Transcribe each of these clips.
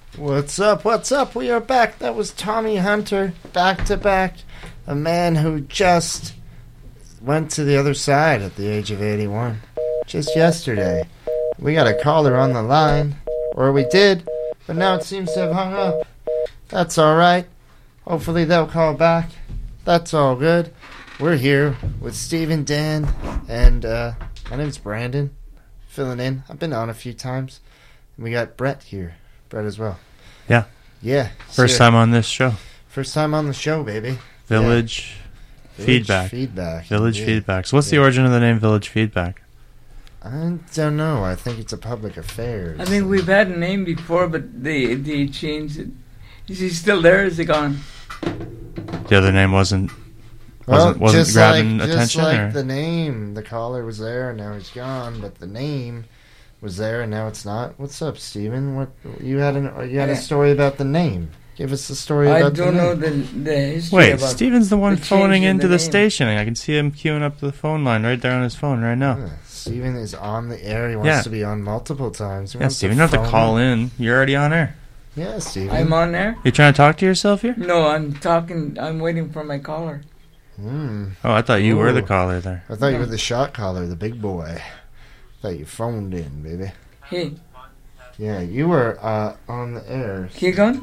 What's up? What's up? We are back. That was Tommy Hunter, back to back. A man who just went to the other side at the age of 81. Just yesterday. We got a caller on the line. Or we did, but now it seems to have hung up. That's alright. Hopefully they'll call back. That's all good. We're here with Steve and Dan, and my name's Brandon, filling in. I've been on a few times. And we got Brett here. Brett as well. Yeah. Yeah. First time on this show. First time on the show, baby. Village Feedback. Village Feedback. So what's the origin of the name Village Feedback? I don't know. I think it's a public affair. I think we've had a name before, but they changed it. Is he still there? Is he gone? The other name wasn't grabbing attention? Just like or? the name. The caller was there, and now he's gone, but the name was there, and now it's not. What's up, Steven? What you had a story about the name. Give us the story about the name. I don't know the history. Wait, Steven's the one phoning into the name. station. I can see him queuing up the phone line right there on his phone right now. Yeah, Steven is on the air. He wants to be on multiple times. Yeah, Steven, you don't have to call in. You're already on air. Yeah, Steven. I'm on there? You trying to talk to yourself here? No, I'm talking. I'm waiting for my caller. Oh, I thought you were the caller there. I thought you were the shot caller, the big boy. I thought you phoned in, baby. Hey. Yeah, you were on the air. Keep going?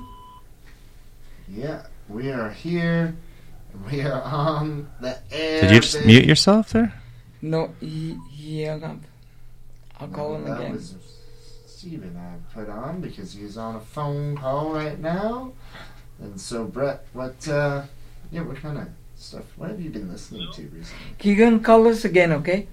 Yeah, we are here. We are on the air. Did you just mute yourself there? No, he hung up. I'll call him again. That was Steven I put on because he's on a phone call right now. And so, Brett, what kind of stuff, what have you been listening to recently? Can you go and call us again, okay?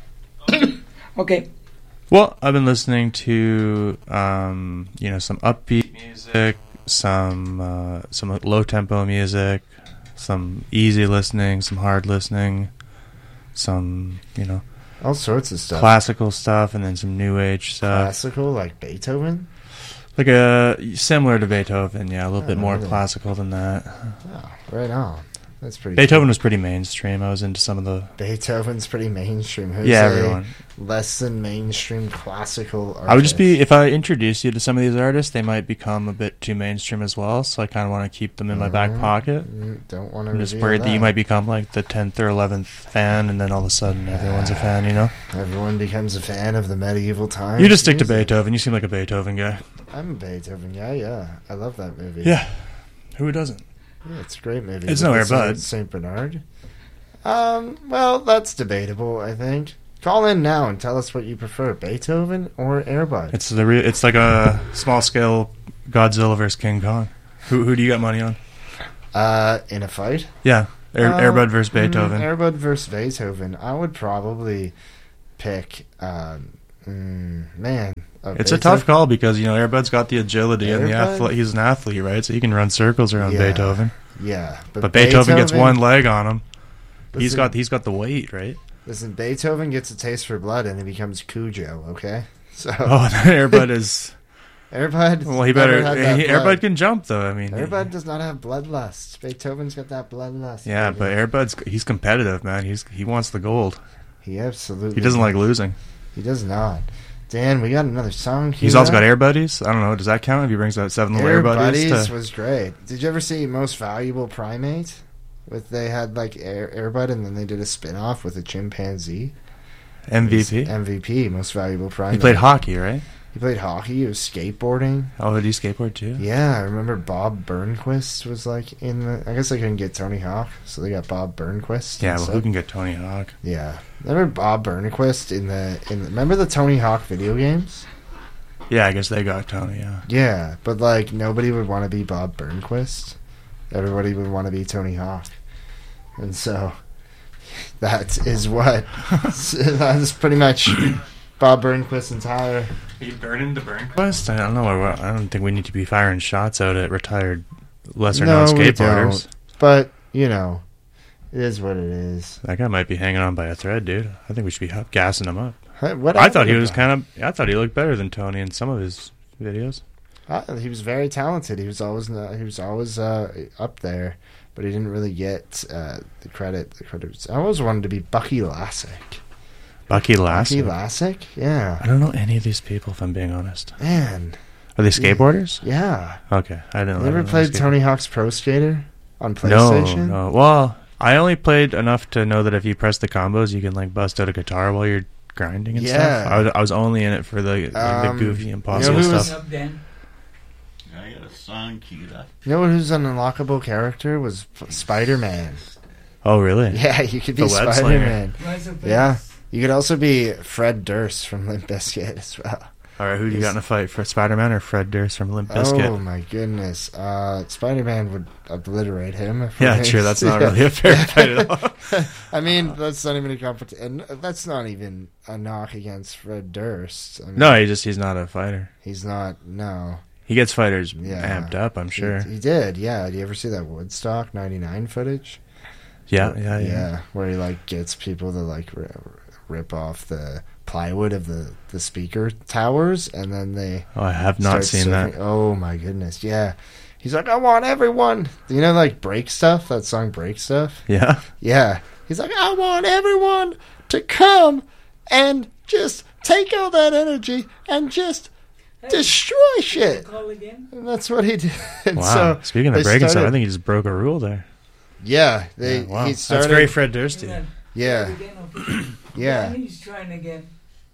Okay. Well, I've been listening to, some upbeat music, some low tempo music, some easy listening, some hard listening, some all sorts of stuff, classical stuff, and then some new age stuff. Classical, like Beethoven, like similar to Beethoven, a little bit more classical than that. Oh, right on. That's pretty. Beethoven was pretty mainstream. I was into some of the. Beethoven's pretty mainstream. Who's everyone. Less than mainstream classical artist? I would just if I introduce you to some of these artists, they might become a bit too mainstream as well. So I kind of want to keep them in my back pocket. Don't want to. I'm just worried that you might become like the 10th or 11th fan, and then all of a sudden everyone's a fan. Everyone becomes a fan of the medieval times. You just stick to Beethoven. You seem like a Beethoven guy. I'm a Beethoven guy. Yeah, I love that movie. Yeah, who doesn't? Yeah, it's a great movie. It's no Air Bud. St. Bernard. Well, that's debatable, I think. Call in now and tell us what you prefer, Beethoven or Air Bud. It's like a small scale Godzilla versus King Kong. Who do you got money on? In a fight? Yeah, Air Bud versus Beethoven. Air Bud versus Beethoven. I would probably pick. It's a tough call because Air Bud's got the agility and the athlete. He's an athlete, right? So he can run circles around Beethoven. Yeah, but Beethoven gets one leg on him. He's got the weight, right? Listen, Beethoven gets a taste for blood and he becomes Cujo. Okay, so Air Bud is. Air Bud. Well, he better. Air Bud can jump though. I mean, Air Bud does not have bloodlust. Beethoven's got that bloodlust. Yeah, baby. But Air Bud's he's competitive, man. He wants the gold. He absolutely. He doesn't like losing. He does not. Dan, we got another song here. He's also got Air Buddies. I don't know. Does that count if he brings out 7 little Air Buddies? Air Buddies was great. Did you ever see Most Valuable Primate? They had like Air Bud, and then they did a spin-off with a chimpanzee. MVP, Most Valuable Primate. He played hockey, right? He played hockey. He was skateboarding. Oh, did he skateboard too? Yeah, I remember Bob Burnquist was like in the. I guess they couldn't get Tony Hawk, so they got Bob Burnquist. Yeah, well, who can get Tony Hawk? Yeah, remember Bob Burnquist in the remember the Tony Hawk video games? Yeah, I guess they got Tony. Yeah. Yeah, but like nobody would want to be Bob Burnquist. Everybody would want to be Tony Hawk, and so that is what that's pretty much Bob Burnquist's entire. Are you burning the Burnquist? I don't know. I don't think we need to be firing shots out at retired, lesser-known skateboarders. But it is what it is. That guy might be hanging on by a thread, dude. I think we should be gassing him up. I thought he was I thought he looked better than Tony in some of his videos. He was very talented. He was always up there, but he didn't really get the credit. I always wanted to be Bucky Lasek. Bucky Lasek? Bucky Lasek? Yeah. I don't know any of these people, if I'm being honest. Man. Are they skateboarders? Yeah. Okay, I didn't. You ever played Tony Hawk's Pro Skater on No, PlayStation? no. Well, I only played enough to know that if you press the combos, you can like bust out a guitar while you're grinding and Yeah. stuff. I was only in it for the goofy impossible who was- stuff. Up then. I got a song queued up. You know who's an unlockable character was Spider-Man. Oh, really? Yeah, you could be The web Spider-Man. Rise of Yeah. Phoenix. You could also be Fred Durst from Limp Bizkit as well. All right, who do you got in a fight for Spider-Man or Fred Durst from Limp Bizkit? Oh my goodness. Spider-Man would obliterate him. If Yeah, we're true. being- That's not really a fair fight at all. I mean, that's not even a competition. And that's not even a knock against Fred Durst. I mean, No, he's not a fighter. he's not. No. He gets fighters Yeah. amped up, I'm sure. He did, yeah. Do you ever see that Woodstock 99 footage? Yeah. Where he, like, gets people to, like, rip off the plywood of the speaker towers, and then they Oh, I have not start seen surfing. that. Oh, my goodness, yeah. He's like, I want everyone. You know, like, Break Stuff? That song Break Stuff? Yeah. Yeah. He's like, I want everyone to come and just take all that energy and just destroy shit. Call again? And that's what he did. Wow. So Speaking they of breaking stuff, started- I think he just broke a rule there. yeah, Wow. he started. That's very Fred Dursty. Hang on. Yeah, Try it again, okay? yeah, He's trying again.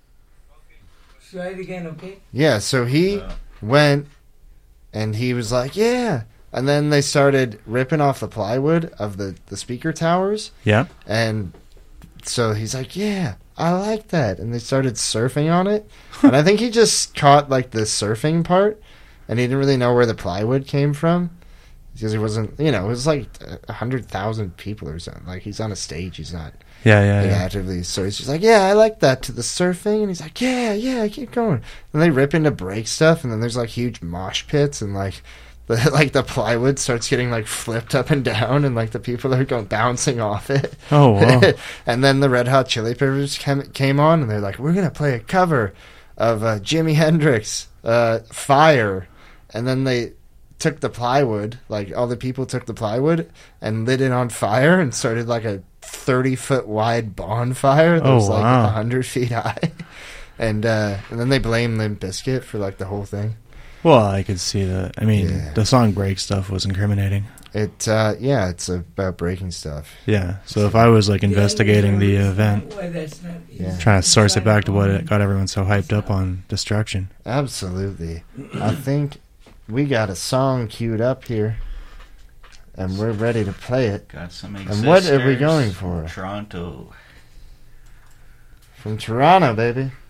Try it again, okay? yeah. So he went and he was like, yeah. And then they started ripping off the plywood of the speaker towers. Yeah. And so he's like, yeah, I like that. And they started surfing on it. And I think he just caught like the surfing part and he didn't really know where the plywood came from. Because he wasn't, it was like 100,000 people or something. Like he's on a stage, he's not Yeah. actively. So he's just like, yeah, I like that to the surfing. And he's like, yeah, keep going. And they rip into Break Stuff. And then there's like huge mosh pits and like the plywood starts getting like flipped up and down and like the people are going bouncing off it. Oh, wow. And then the Red Hot Chili Peppers came on and they're like, we're gonna play a cover of Jimi Hendrix Fire. And then they took the plywood, like all the people took the plywood and lit it on fire and started like a 30-foot wide bonfire that Oh, was like wow. 100 feet high. And then they blamed Limp Bizkit for like the whole thing. Well, I could see that. I mean, Yeah. the song Break Stuff was incriminating. It's about breaking stuff. Yeah. So if I was like investigating the event, Why that's not Yeah. trying to source it back to what it got everyone so hyped up on destruction. Absolutely. I think we got a song queued up here, and we're ready to play it. Got some And what are we Existers going from for? Toronto. From Toronto, baby.